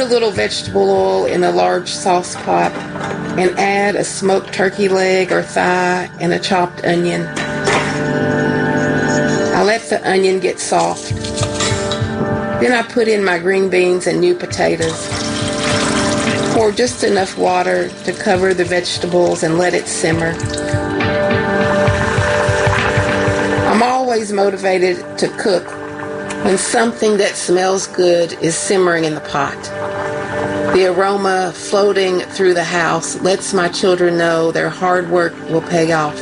a little vegetable oil in a large sauce pot and add a smoked turkey leg or thigh and a chopped onion. I let the onion get soft. Then I put in my green beans and new potatoes. Pour just enough water to cover the vegetables and let it simmer. I'm always motivated to cook when something that smells good is simmering in the pot. The aroma floating through the house lets my children know their hard work will pay off.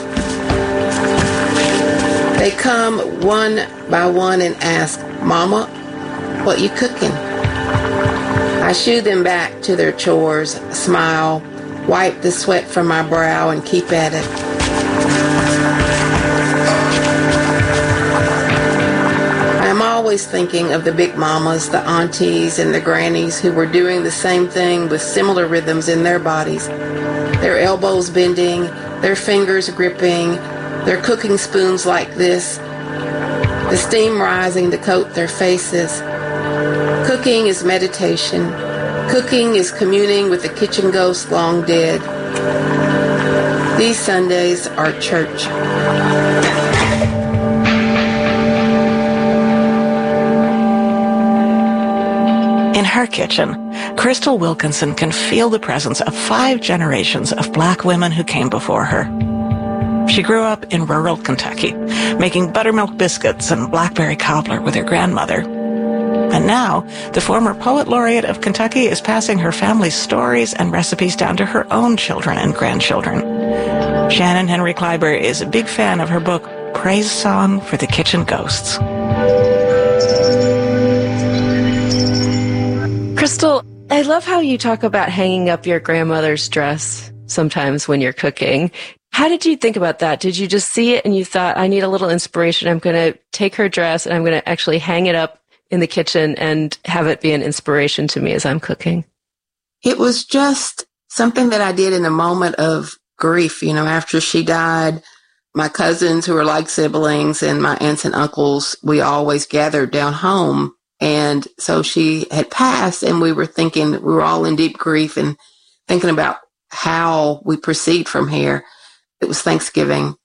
They come one by one and ask, "Mama, what you cooking?" I shoo them back to their chores, smile, wipe the sweat from my brow, and keep at it. I'm always thinking of the big mamas, the aunties, and the grannies who were doing the same thing with similar rhythms in their bodies. Their elbows bending, their fingers gripping, their cooking spoons like this, the steam rising to coat their faces. Cooking is meditation. Cooking is communing with the kitchen ghost long dead. These Sundays are church. In her kitchen, Crystal Wilkinson can feel the presence of 5 generations of Black women who came before her. She grew up in rural Kentucky, making buttermilk biscuits and blackberry cobbler with her grandmother. And now, the former poet laureate of Kentucky is passing her family's stories and recipes down to her own children and grandchildren. Shannon Henry Kleiber is a big fan of her book, Praise Song for the Kitchen Ghosts. Crystal, I love how you talk about hanging up your grandmother's dress sometimes when you're cooking. How did you think about that? Did you just see it and you thought, I need a little inspiration. I'm going to take her dress and I'm going to actually hang it up in the kitchen and have it be an inspiration to me as I'm cooking? It was just something that I did in a moment of grief. You know, after she died, my cousins who are like siblings and my aunts and uncles, we always gathered down home. And so she had passed and we were all in deep grief and thinking about how we proceed from here. It was Thanksgiving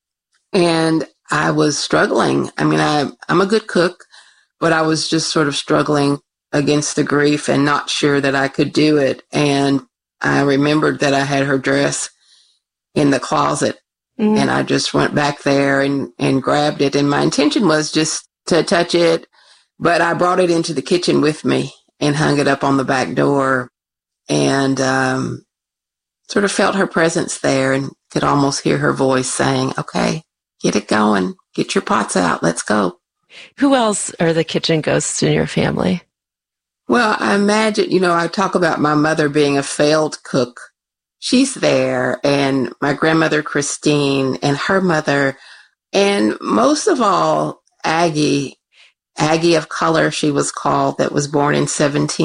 and I was struggling. I mean, I'm a good cook, but I was just sort of struggling against the grief and not sure that I could do it. And I remembered that I had her dress in the closet and I just went back there and grabbed it. And my intention was just to touch it, but I brought it into the kitchen with me and hung it up on the back door and sort of felt her presence there and could almost hear her voice saying, "Okay, get it going. Get your pots out. Let's go." Who else are the kitchen ghosts in your family? Well, I imagine, I talk about my mother being a failed cook. She's there, and my grandmother, Christine, and her mother, and most of all, Aggie of Color, she was called, that was born in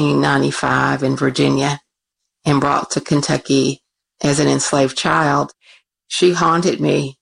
1795 in Virginia and brought to Kentucky as an enslaved child. She haunted me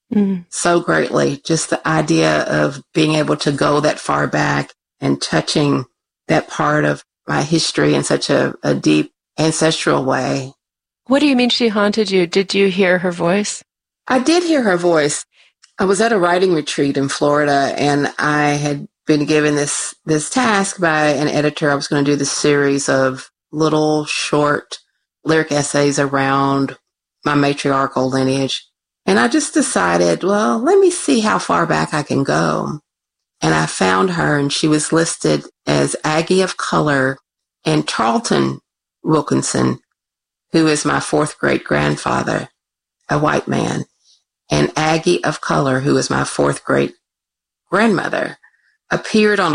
so greatly. Just the idea of being able to go that far back and touching that part of my history in such a deep ancestral way. What do you mean she haunted you? Did you hear her voice? I did hear her voice. I was at a writing retreat in Florida and I had been given this task by an editor. I was going to do this series of little short lyric essays around my matriarchal lineage. And I just decided, well, let me see how far back I can go. And I found her and she was listed as Aggie of Color and Charlton Wilkinson, who is my 4th great grandfather, a white man, and Aggie of Color, who is my 4th great grandmother, appeared on